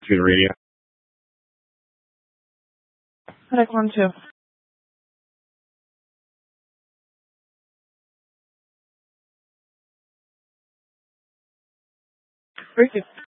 To the radio. Headache 1, 2. Break it.